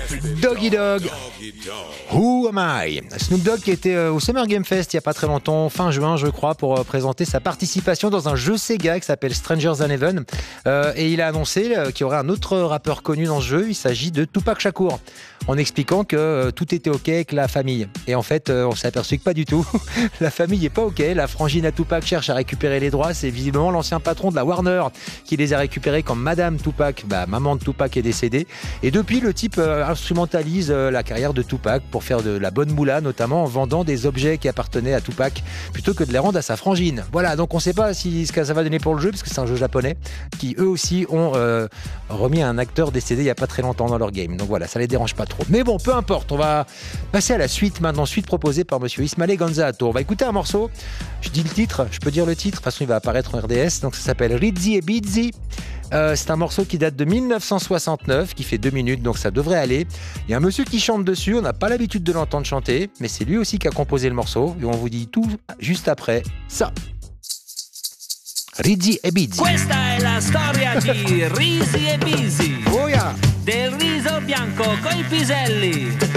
Doggy Dog, Who Am I? Snoop Dogg qui était au Summer Game Fest il n'y a pas très longtemps, fin juin je crois, pour présenter sa participation dans un jeu Sega qui s'appelle Strangers Than Heaven. Et il a annoncé qu'il y aurait un autre rappeur connu dans ce jeu, il s'agit de Tupac Shakur, en expliquant que tout était ok avec la famille. Et en fait, on s'est aperçu que pas du tout. La famille n'est pas ok. La frangine à Tupac cherche à récupérer les droits. C'est visiblement l'ancien patron de la Warner qui les a récupérés quand Madame Tupac, maman de Tupac, est décédée. Et depuis, le type instrumentalise la carrière de Tupac pour faire de la bonne moula, notamment en vendant des objets qui appartenaient à Tupac plutôt que de les rendre à sa frangine. Voilà, donc on ne sait pas ce que ça va donner pour le jeu, parce que c'est un jeu japonais qui eux aussi ont remis un acteur décédé il n'y a pas très longtemps dans leur game. Donc voilà, ça les dérange pas trop. Mais bon, peu importe, on va passer à la suite maintenant, suite proposée par monsieur Ismaël Gonzato. On va écouter un morceau, je dis le titre, je peux dire le titre, de toute façon il va apparaître en RDS, donc ça s'appelle Rizzi e Bizzi. C'est un morceau qui date de 1969, qui fait 2 minutes, donc ça devrait aller. Il y a un monsieur qui chante dessus, on n'a pas l'habitude de l'entendre chanter, mais c'est lui aussi qui a composé le morceau, et on vous dit tout juste après ça. Rizzi e Bizzi. Questa è la storia di Rizzi e Bizzi. Oh yeah. Del riso bianco coi piselli.